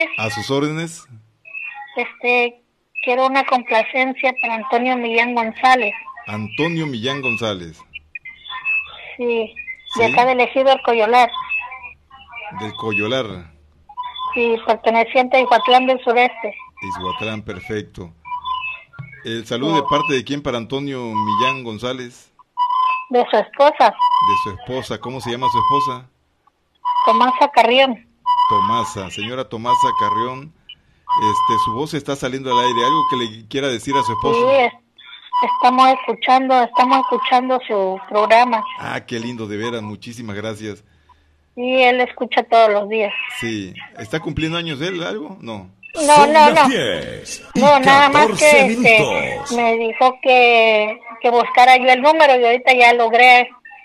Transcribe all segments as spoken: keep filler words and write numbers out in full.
A sus órdenes. Este, quiero una complacencia para Antonio Millán González. Antonio Millán González. Sí, ¿Sí? de acá del Ejido El Coyolar. Del Coyolar. Sí, perteneciente a Ixhuatlán del Sureste. Ixhuatlán, perfecto. El saludo de parte de quién para Antonio Millán González. De su esposa. De su esposa. ¿Cómo se llama su esposa? Tomasa Carrión. Tomasa, señora Tomasa Carrión. Este, su voz está saliendo al aire. ¿Algo que le quiera decir a su esposo? Sí, estamos escuchando, estamos escuchando su programa. Ah, qué lindo, de veras, muchísimas gracias. Sí, él escucha todos los días. Sí, ¿está cumpliendo años él algo? No. No, no, no. No, nada más que este, me dijo que, que buscara yo el número y ahorita ya logré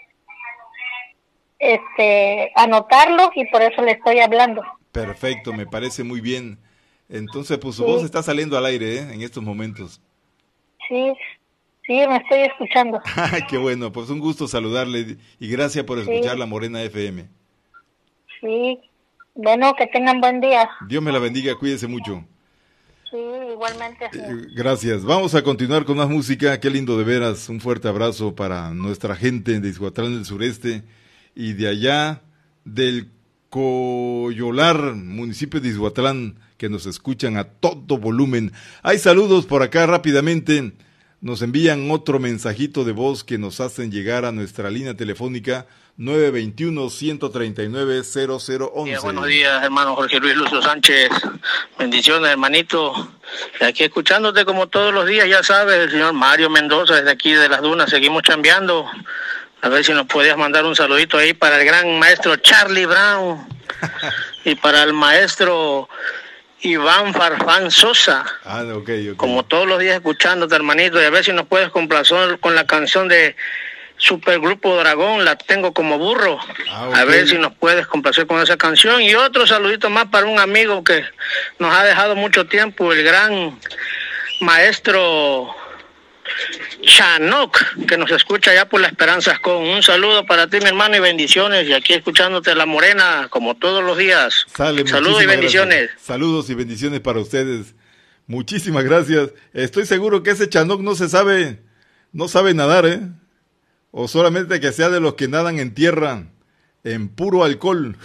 este anotarlo y por eso le estoy hablando. Perfecto, me parece muy bien. Entonces, pues su Sí. voz está saliendo al aire, ¿eh? En estos momentos. Sí, sí, me estoy escuchando. Qué bueno, pues un gusto saludarle y gracias por escuchar Sí. La Morena F M. Sí, bueno, que tengan buen día. Dios me la bendiga, cuídese mucho. Sí, igualmente. Sí. Eh, gracias. Vamos a continuar con más música. Qué lindo de veras. Un fuerte abrazo para nuestra gente de Ixhuatlán del Sureste y de allá del Coyolar, municipio de Ixhuatlán, que nos escuchan a todo volumen. Hay saludos por acá rápidamente. Nos envían otro mensajito de voz que nos hacen llegar a nuestra línea telefónica nueve dos uno, uno tres nueve, cero cero uno uno. Bien, buenos días, hermano Jorge Luis Lucio Sánchez. Bendiciones, hermanito. Aquí escuchándote como todos los días, ya sabes, el señor Mario Mendoza, desde aquí de Las Dunas. Seguimos chambeando. A ver si nos podías mandar un saludito ahí para el gran maestro Charlie Brown y para el maestro Iván Farfán Sosa. Ah, okay, okay. Como todos los días escuchándote, hermanito, y a ver si nos puedes complacer con la canción de Supergrupo Dragón, La Tengo Como Burro. Ah, okay. A ver si nos puedes complacer con esa canción. Y otro saludito más para un amigo que nos ha dejado mucho tiempo, el gran maestro Chanok, que nos escucha allá por La Esperanza con un saludo para ti, mi hermano, y bendiciones. Y aquí escuchándote La Morena, como todos los días. Sale, saludos y bendiciones. Gracias. Saludos y bendiciones para ustedes. Muchísimas gracias. Estoy seguro que ese Chanok no se sabe, no sabe nadar, ¿eh? O solamente que sea de los que nadan en tierra, en puro alcohol.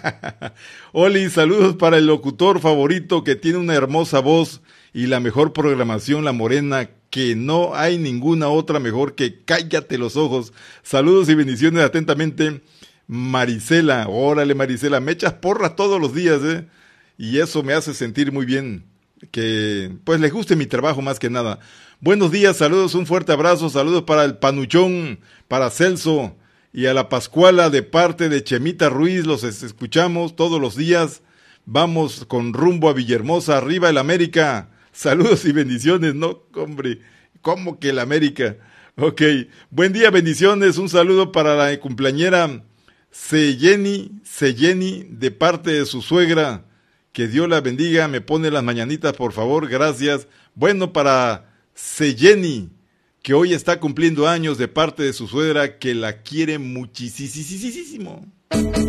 Oli, saludos para el locutor favorito que tiene una hermosa voz y la mejor programación, La Morena, que no hay ninguna otra mejor que Cállate los Ojos. Saludos y bendiciones atentamente, Marisela. Órale, Marisela, me echas porras todos los días, ¿eh? Y eso me hace sentir muy bien, que pues les guste mi trabajo más que nada. Buenos días, saludos, un fuerte abrazo, saludos para el Panuchón, para Celso y a la Pascuala de parte de Chemita Ruiz, los escuchamos todos los días. Vamos con rumbo a Villahermosa, arriba el América. Saludos y bendiciones, no, hombre, ¿cómo que el América? Ok, buen día, bendiciones, un saludo para la cumpleañera Seyeni, Seyeni, de parte de su suegra, que Dios la bendiga, me pone las mañanitas, por favor, gracias. Bueno, para Seyeni, que hoy está cumpliendo años de parte de su suegra, que la quiere muchísimo.